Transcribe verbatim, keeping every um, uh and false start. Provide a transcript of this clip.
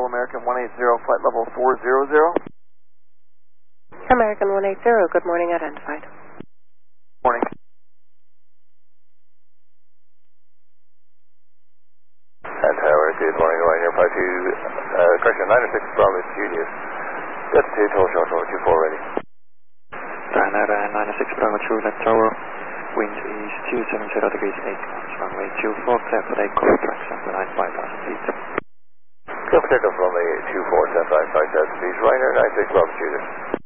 American one eighty, flight level four hundred. American one eighty, good morning, identified. Morning. And Tower, good morning, line here, five two, uh, correction, nine oh six Bravo Julius. Jet two, total short tower two four ready. Ryanair nine oh six Bravo Juliet Tower, wind is two seventy degrees eight knots, runway two four, clear for takeoff, track seven nine five thousand feet. Clear for takeoff, runway two four, seven nine five thousand feet, Ryanair nine six Bravo Juliet.